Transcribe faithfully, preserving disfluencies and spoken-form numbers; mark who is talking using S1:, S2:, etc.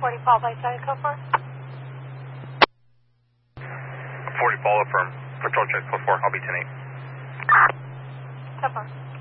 S1: forty Paul by side, code four.
S2: forty Paul, affirm. Patrol check, code four. I'll be ten eight.
S1: Code four.